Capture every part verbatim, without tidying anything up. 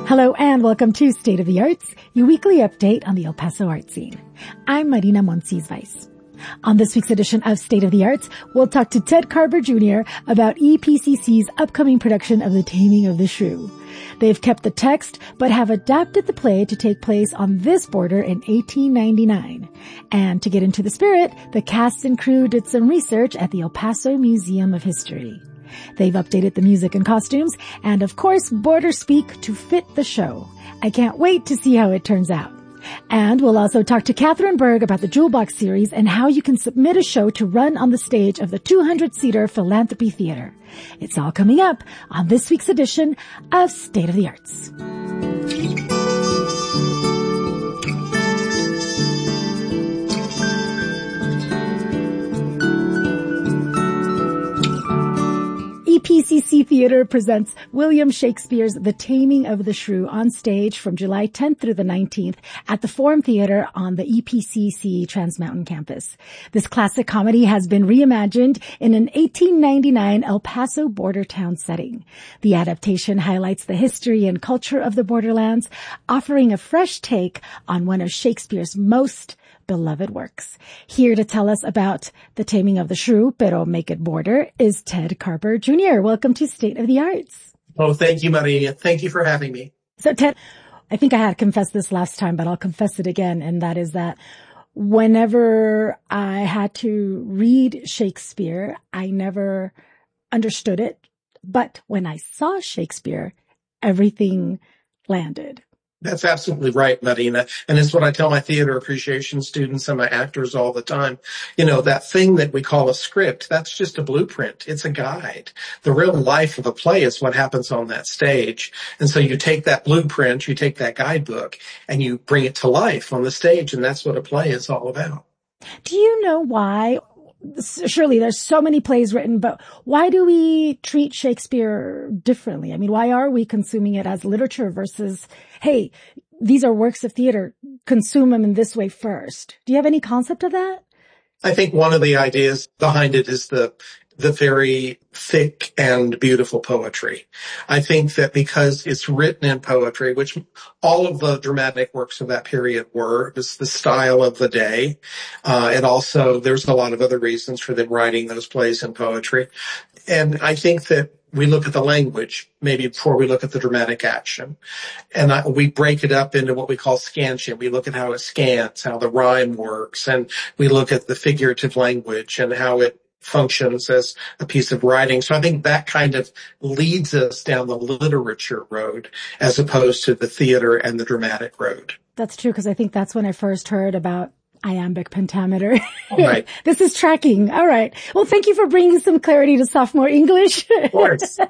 Hello and welcome to State of the Arts, your weekly update on the El Paso art scene. I'm Marina Monsies-Weiss. On this week's edition of State of the Arts, we'll talk to Ted Carber Junior about E P C C's upcoming production of The Taming of the Shrew. They've kept the text, but have adapted the play to take place on this border in eighteen ninety-nine. And to get into the spirit, the cast and crew did some research at the El Paso Museum of History. They've updated the music and costumes, and of course, border speak to fit the show. I can't wait to see how it turns out. And we'll also talk to Catherine Berg about the Jewel Box series and how you can submit a show to run on the stage of the two hundred seater Philanthropy Theater. It's all coming up on this week's edition of State of the Arts. E P C C Theater presents William Shakespeare's The Taming of the Shrew on stage from July tenth through the nineteenth at the Forum Theater on the E P C C Trans Mountain campus. This classic comedy has been reimagined in an eighteen ninety-nine El Paso border town setting. The adaptation highlights the history and culture of the borderlands, offering a fresh take on one of Shakespeare's most beloved works. Here to tell us about The Taming of the Shrew, pero make it border, is Ted Carber Junior Welcome to State of the Arts. Oh, thank you, Maria. Thank you for having me. So, Ted, I think I had confessed this last time, but I'll confess it again, and that is that whenever I had to read Shakespeare, I never understood it. But when I saw Shakespeare, everything landed. That's absolutely right, Marina. And it's what I tell my theater appreciation students and my actors all the time. You know, that thing that we call a script, that's just a blueprint. It's a guide. The real life of a play is what happens on that stage. And so you take that blueprint, you take that guidebook, and you bring it to life on the stage. And that's what a play is all about. Do you know why? Surely there's so many plays written, but why do we treat Shakespeare differently? I mean, why are we consuming it as literature versus, hey, these are works of theater, consume them in this way first? Do you have any concept of that? I think one of the ideas behind it is the the very thick and beautiful poetry. I think that because it's written in poetry, which all of the dramatic works of that period were, it was the style of the day. Uh, and also there's a lot of other reasons for them writing those plays in poetry. And I think that we look at the language maybe before we look at the dramatic action. And I, we break it up into what we call scansion. We look at how it scans, how the rhyme works, and we look at the figurative language and how it functions as a piece of writing. So I think that kind of leads us down the literature road as opposed to the theater and the dramatic road. That's true, because I think that's when I first heard about iambic pentameter. Right. This is tracking. All right. Well, thank you for bringing some clarity to sophomore English. Of course.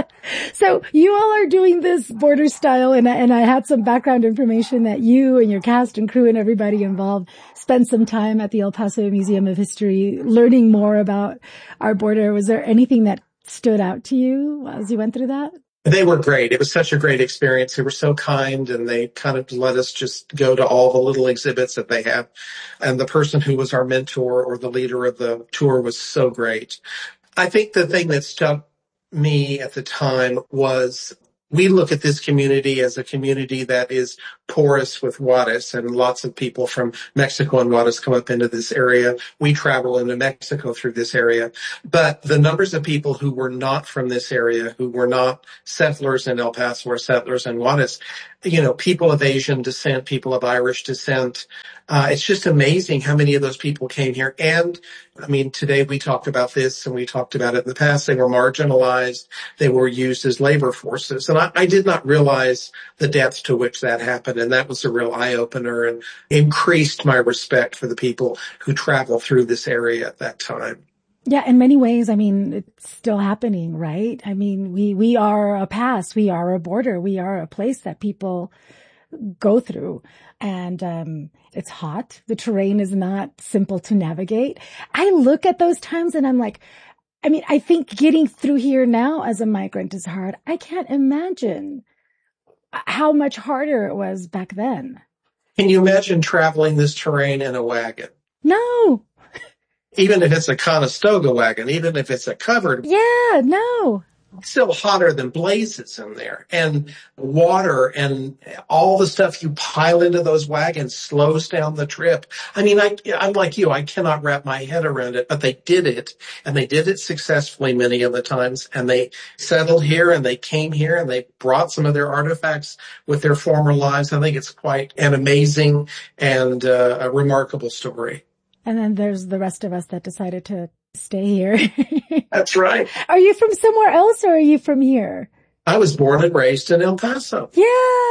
So you all are doing this border style, and, and I had some background information that you and your cast and crew and everybody involved spent some time at the El Paso Museum of History learning more about our border. Was there anything that stood out to you as you went through that? They were great. It was such a great experience. They were so kind, and they kind of let us just go to all the little exhibits that they have. And the person who was our mentor or the leader of the tour was so great. I think the thing that struck me at the time was we look at this community as a community that is porous with Juarez, and lots of people from Mexico and Juarez come up into this area. We travel into Mexico through this area. But the numbers of people who were not from this area, who were not settlers in El Paso or settlers in Juarez, you know, people of Asian descent, people of Irish descent, uh, it's just amazing how many of those people came here. And I mean, today we talked about this and we talked about it in the past. They were marginalized. They were used as labor forces. And I, I did not realize the depth to which that happened. And that was a real eye opener and increased my respect for the people who travel through this area at that time. Yeah, in many ways, I mean, it's still happening, right? I mean, we, we are a pass. We are a border. We are a place that people go through. And, um, it's hot. The terrain is not simple to navigate. I look at those times and I'm like, I mean, I think getting through here now as a migrant is hard. I can't imagine how much harder it was back then. Can you imagine traveling this terrain in a wagon? No. Even if it's a Conestoga wagon, even if it's a covered. Yeah, no. still hotter than blazes in there, and water and all the stuff you pile into those wagons slows down the trip. I mean, I, I'm like you, I cannot wrap my head around it, but they did it, and they did it successfully many of the times, and they settled here and they came here and they brought some of their artifacts with their former lives. I think it's quite an amazing and uh, a remarkable story. And then there's the rest of us that decided to stay here. That's right. Are you from somewhere else or are you from here? I was born and raised in El Paso. Yeah,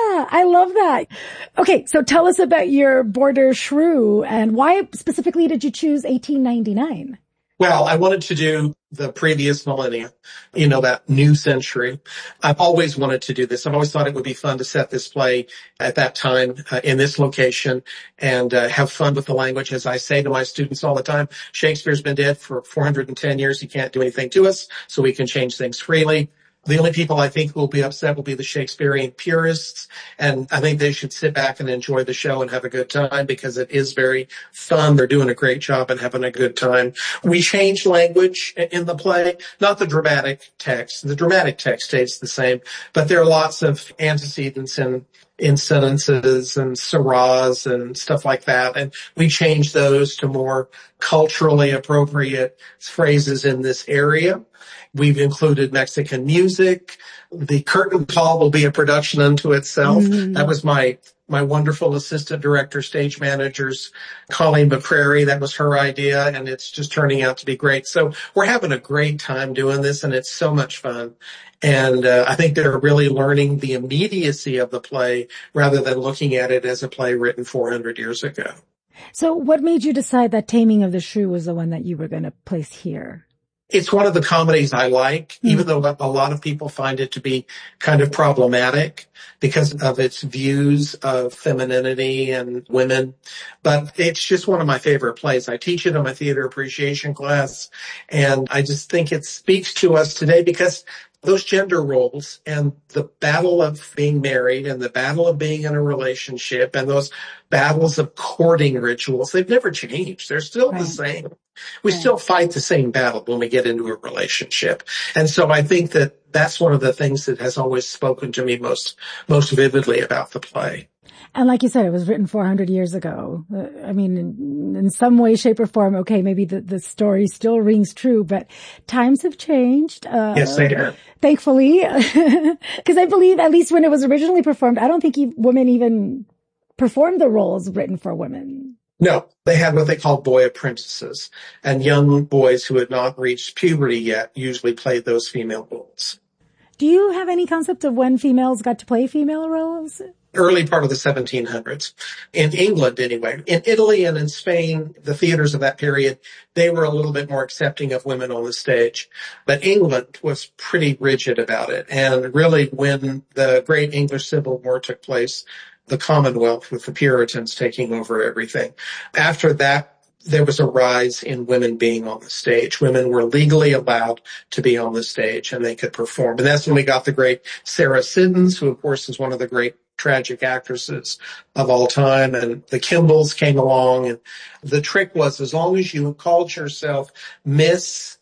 I love that. Okay, so tell us about your border shrew and why specifically did you choose eighteen ninety-nine? Well, I wanted to do the previous millennium, you know, that new century. I've always wanted to do this. I've always thought it would be fun to set this play at that time uh, in this location and uh, have fun with the language. As I say to my students all the time, Shakespeare's been dead for four hundred ten years. He can't do anything to us, so we can change things freely. The only people I think who will be upset will be the Shakespearean purists, and I think they should sit back and enjoy the show and have a good time because it is very fun. They're doing a great job and having a good time. We changed language in the play, not the dramatic text. The dramatic text stays the same, but there are lots of antecedents and incidences and sarahs and stuff like that, and we changed those to more culturally appropriate phrases in this area. We've included Mexican music. The curtain call will be a production unto itself. Mm. That was my my wonderful assistant director, stage managers, Colleen McCrary. That was her idea, and it's just turning out to be great. So we're having a great time doing this, and it's so much fun. And uh, I think they're really learning the immediacy of the play rather than looking at it as a play written four hundred years ago. So what made you decide that Taming of the Shrew was the one that you were going to place here? It's one of the comedies I like, mm-hmm. even though a lot of people find it to be kind of problematic because of its views of femininity and women. But it's just one of my favorite plays. I teach it in my theater appreciation class, and I just think it speaks to us today because those gender roles and the battle of being married and the battle of being in a relationship and those battles of courting rituals, they've never changed. They're still right. the same. We right. still fight the same battle when we get into a relationship. And so I think that that's one of the things that has always spoken to me most, most vividly about the play. And like you said, it was written four hundred years ago. Uh, I mean, in, in some way, shape, or form, okay, maybe the, the story still rings true, but times have changed. Uh, yes, they have. Thankfully. Because I believe, at least when it was originally performed, I don't think e- women even performed the roles written for women. No, they had what they called boy apprentices, and young boys who had not reached puberty yet usually played those female roles. Do you have any concept of when females got to play female roles? Early part of the seventeen hundreds. In England, anyway. In Italy and in Spain, the theaters of that period, they were a little bit more accepting of women on the stage. But England was pretty rigid about it. And really, when the Great English Civil War took place, the Commonwealth with the Puritans taking over everything. After that, there was a rise in women being on the stage. Women were legally allowed to be on the stage and they could perform. And that's when we got the great Sarah Siddons, who of course is one of the great tragic actresses of all time. And the Kimballs came along. And the trick was, as long as you called yourself Miss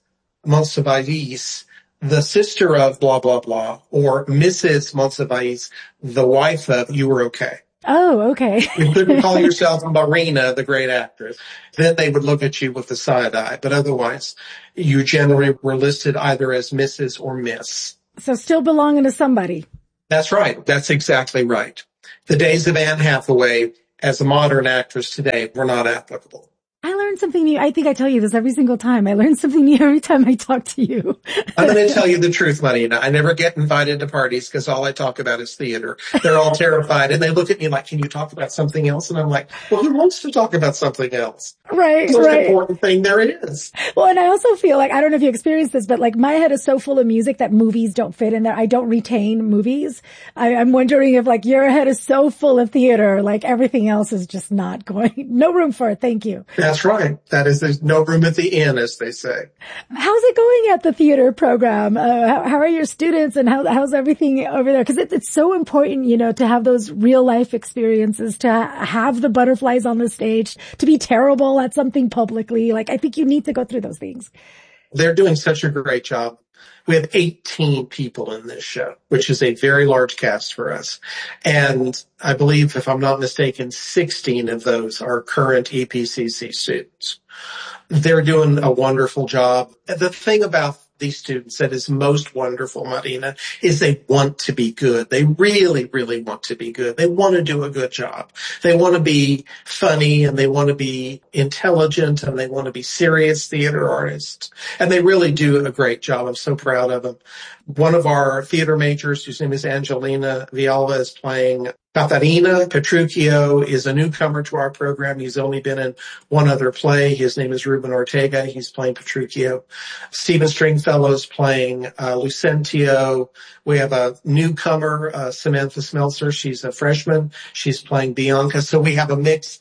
Monsiváis, the sister of blah, blah, blah, or Missus Monsiváis, the wife of, you were okay. Oh, okay. You couldn't call yourself Marina, the great actress. Then they would look at you with the side eye. But otherwise, you generally were listed either as Missus or Miss. So still belonging to somebody. That's right. That's exactly right. The days of Anne Hathaway as a modern actress today were not applicable. I learned something new. I think I tell you this every single time. I learn something new every time I talk to you. I'm going to tell you the truth, Marina. I never get invited to parties because all I talk about is theater. They're all terrified and they look at me like, can you talk about something else? And I'm like, well, who wants to talk about something else? Right, it's the right. most important thing there is. Well, and I also feel like, I don't know if you experienced this, but like my head is so full of music that movies don't fit in there. I don't retain movies. I, I'm wondering if like your head is so full of theater, like everything else is just not going, no room for it. Thank you. That's right. That is, there's no room at the inn, as they say. How's it going at the theater program? Uh, how, how are your students and how, how's everything over there? Because it, it's so important, you know, to have those real life experiences, to have the butterflies on the stage, to be terrible at something publicly. Like, I think you need to go through those things. They're doing such a great job. We have eighteen people in this show, which is a very large cast for us. And I believe, if I'm not mistaken, sixteen of those are current E P C C students. They're doing a wonderful job. The thing about these students that is most wonderful, Marina, is they want to be good. They really, really want to be good. They want to do a good job. They want to be funny, and they want to be intelligent, and they want to be serious theater artists. And they really do a great job. I'm so proud of them. One of our theater majors, whose name is Angelina Villalba, is playing Catarina. Petruchio is a newcomer to our program. He's only been in one other play. His name is Ruben Ortega. He's playing Petruchio. Stephen Stringfellow is playing uh, Lucentio. We have a newcomer, uh, Samantha Smeltzer. She's a freshman. She's playing Bianca. So we have a mix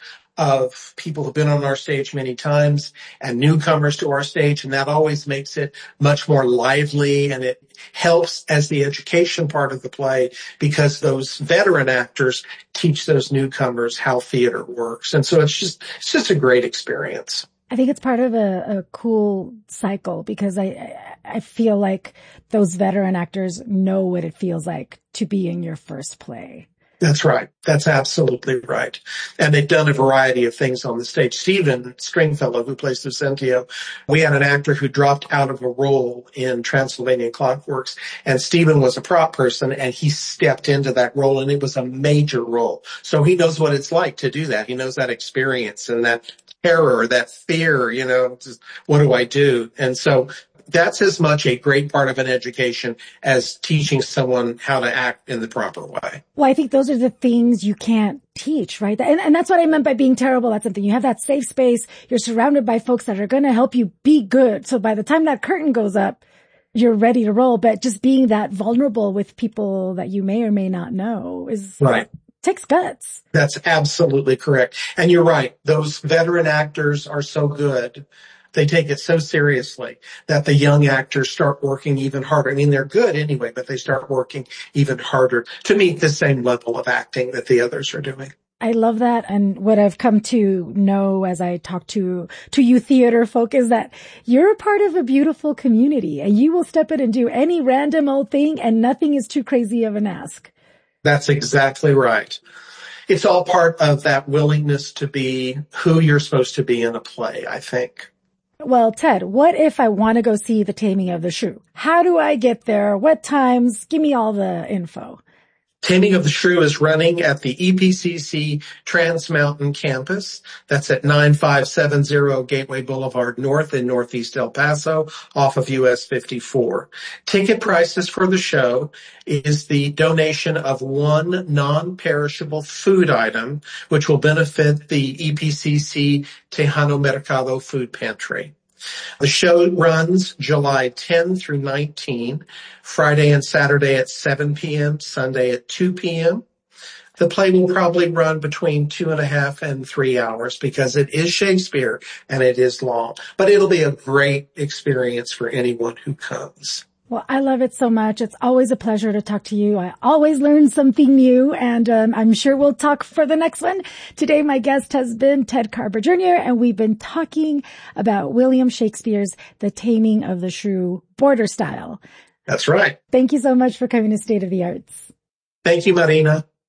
of people who've been on our stage many times and newcomers to our stage, and that always makes it much more lively, and it helps as the education part of the play, because those veteran actors teach those newcomers how theater works. And so it's just, it's just a great experience. I think it's part of a, a cool cycle, because I, I feel like those veteran actors know what it feels like to be in your first play. That's right. That's absolutely right. And they've done a variety of things on the stage. Stephen Stringfellow, who plays Lucentio, we had an actor who dropped out of a role in Transylvania Clockworks, and Stephen was a prop person, and he stepped into that role, and it was a major role. So he knows what it's like to do that. He knows that experience and that terror, that fear, you know, just, what do I do? And so that's as much a great part of an education as teaching someone how to act in the proper way. Well, I think those are the things you can't teach, right? And, and that's what I meant by being terrible at something. You have that safe space. You're surrounded by folks that are going to help you be good. So by the time that curtain goes up, you're ready to roll. But just being that vulnerable with people that you may or may not know is right. Takes guts. That's absolutely correct. And you're right. Those veteran actors are so good. They take it so seriously that the young actors start working even harder. I mean, they're good anyway, but they start working even harder to meet the same level of acting that the others are doing. I love that. And what I've come to know as I talk to, to you theater folk is that you're a part of a beautiful community, and you will step in and do any random old thing, and nothing is too crazy of an ask. That's exactly right. It's all part of that willingness to be who you're supposed to be in a play, I think. Well, Ted, what if I want to go see The Taming of the Shrew? How do I get there? What times? Give me all the info. Taming of the Shrew is running at the E P C C Trans Mountain campus. That's at nine five seven zero Gateway Boulevard North in Northeast El Paso, off of U S fifty-four. Ticket prices for the show is the donation of one non-perishable food item, which will benefit the E P C C Tejano Mercado Food Pantry. The show runs July tenth through nineteenth, Friday and Saturday at seven p.m., Sunday at two p.m. The play will probably run between two and a half and three hours because it is Shakespeare and it is long. But it'll be a great experience for anyone who comes. Well, I love it so much. It's always a pleasure to talk to you. I always learn something new, and um, I'm sure we'll talk for the next one. Today, my guest has been Ted Carver Junior, and we've been talking about William Shakespeare's The Taming of the Shrew, Border Style. That's right. Thank you so much for coming to State of the Arts. Thank you, Marina.